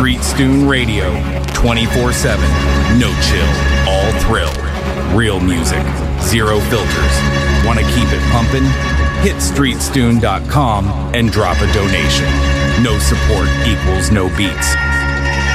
Street Stoon Radio, 24/7. No chill, all thrill. Real music, zero filters. Want to keep it pumping? Hit streetstoon.com and drop a donation. No support equals no beats.